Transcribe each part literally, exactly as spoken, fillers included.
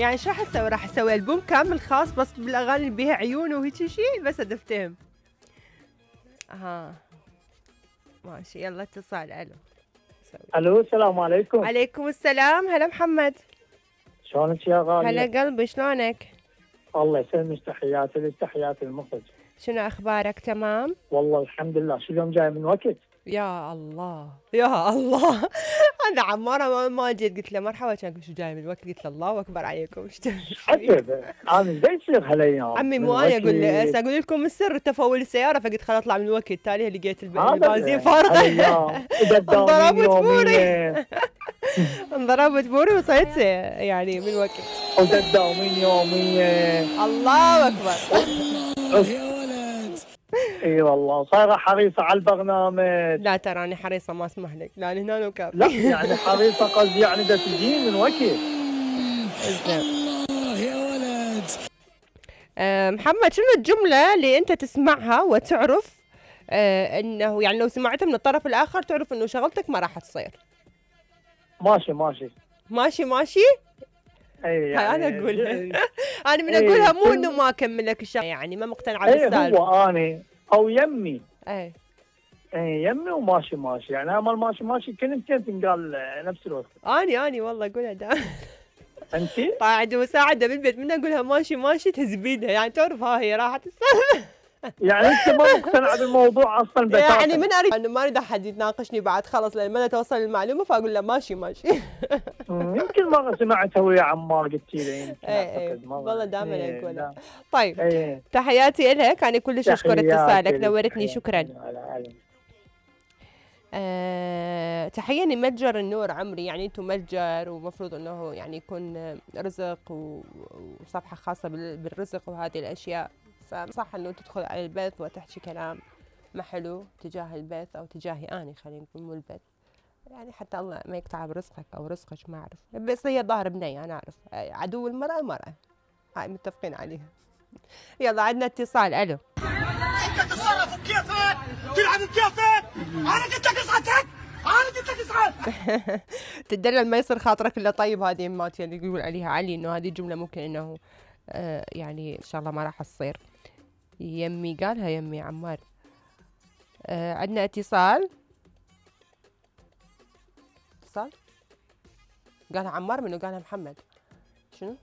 يعني شو راح اسوي؟ راح اسوي البوم كامل خاص بس بالاغاني اللي بيها عيون وهيك شيء بس افتهم. ها ماشي يلا اتصال. الو الو السلام عليكم. عليكم السلام. هلا محمد، شلونك يا غالية؟ هلا قلبي شلونك؟ الله يسلمك، تحياتي لك تحياتي المخرج. شنو اخبارك؟ تمام والله الحمد لله. شو اليوم جاي من وقت؟ يا الله يا الله. انا عماره ما جيت قلت له مرحبا، كان شو جاي من الوقت؟ قلت له الله اكبر عليكم. ايش عجب انا ايش يصير هالايام؟ عمي مو انا اقول له هسه اقول لكم السر تفول السياره، فقلت خل اطلع من الوقت. تالي لقيت البنزين فارغه. انضربت بوري انضربت بوري وصيت يعني من الوقت. وتداومين يوميا. الله اكبر. اي والله صايره حريصه على البرنامج. لا تراني حريصه ما اسمح لك، لا هنا وكافي. لا يعني حريصه قصدي يعني دا تجين من وقت. الله يا ولد. أه محمد، شنو الجمله اللي انت تسمعها وتعرف أه انه يعني لو سمعتها من الطرف الاخر تعرف انه شغلتك ما راح تصير؟ ماشي ماشي ماشي ماشي. اي يعني انا اقولها. انا من اقولها مو انه ما اكمل لك الشغله، يعني ما مقتنعه بالسالفه. اي هو اني او يمي. اي اي يمي وماشي ماشي، يعني امل ماشي ماشي كلمتين تنقال نفس الوقت. اني اني والله اقولها دائما. انتي؟ قاعده مساعده بالبيت من اقولها ماشي ماشي تهزبينها، يعني تعرف ها هي راحت السالفه. يعني انت ما مقتنعه بالموضوع اصلا بتاتا. يعني من اريد انه ما اريد احد يتناقشني بعد خلص، لان ما توصل المعلومه فاقول له ماشي ماشي. يمكن مره سمعتها ويا عمار قلتي له يمكن. اي اي والله دائما ايه اقولها. طيب ايه. تحياتي لك، انا كلش اشكر اتصالك، نورتني شكرا. أه تحية لمتجر النور عمري، يعني انتم متجر ومفروض انه يعني يكون رزق وصفحة خاصة بالرزق وهذه الاشياء، فصح انه تدخل على البث وتحكي كلام ما حلو تجاه البث او تجاهي اني، خلينا نقول مو البث، يعني حتى الله ما يقطع برزقك او رزقك ما اعرف، بس هي ظاهر بنية انا اعرف عدو المرأة المرأة، هاي متفقين عليها. يلا عندنا اتصال. الو. انت تتصرف بكيفك تلعب بكيفك، انا قلت لك اصعد، انا قلت لك اصعد. تدلل ما يصير خاطرك الا طيب، هذه ماتي اللي يقول عليها علي انه هذه الجمله ممكن انه آه يعني ان شاء الله ما راح تصير. يمي قالها يمي عمار. آه عندنا اتصال. اتصال قالها عمار منو؟ قالها محمد. شنو؟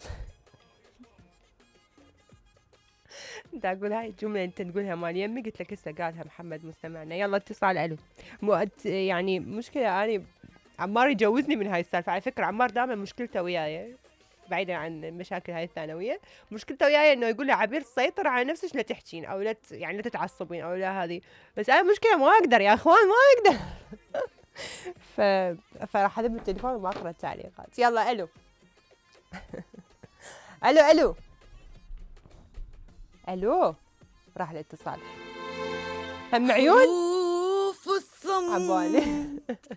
انت اقول هاي الجمله انت تقولها مال يمي، قلت لك هسه قالها محمد مستمعنا. يلا اتصال. الو. مو يعني مشكله اني عمار يجوزني من هاي السالفه، على فكره عمار دائما مشكلته وياي بعيدا عن المشاكل هاي الثانويه، مشكلته وياي انه يقول لي عبير سيطر على نفسك لا تحكين او لا ت... يعني لا تتعصبين او لا هذه، بس انا مشكله ما اقدر يا اخوان ما اقدر. ف... فراح اذب التليفون وما اقرا التعليقات. يلا الو. الو الو الو. راح الاتصال. هم عيون عبالي.